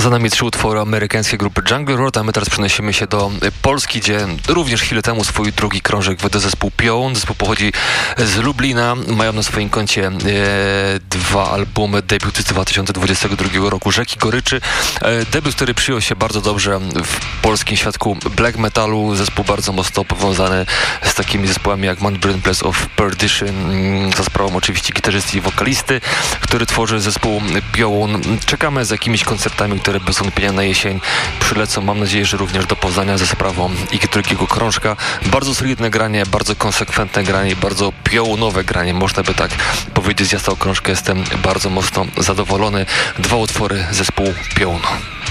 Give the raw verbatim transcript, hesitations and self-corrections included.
Za nami trzy utwory amerykańskiej grupy Jungle Road, a my teraz przenosimy się do Polski, gdzie również chwilę temu swój drugi krążek wydał zespół Piołun. Zespół pochodzi z Lublina. Mają na swoim koncie e, dwa albumy, debiuty z dwa tysiące dwudziestego drugiego roku, Rzeki Goryczy. E, debiut, który przyjął się bardzo dobrze w polskim świadku black metalu. Zespół bardzo mocno powiązany z takimi zespołami jak Mount Birthplace of Perdition, za sprawą oczywiście gitarzysty i wokalisty, który tworzy zespół Piołun. Czekamy z jakimiś koncertami, które bez wątpienia na jesień przylecą. Mam nadzieję, że również do Poznania za sprawą ich drugiego krążka. Bardzo solidne granie, bardzo konsekwentne granie, bardzo piołunowe granie, można by tak powiedzieć. Ja z tą krążkę jestem bardzo mocno zadowolony. Dwa utwory zespołu Piołunu.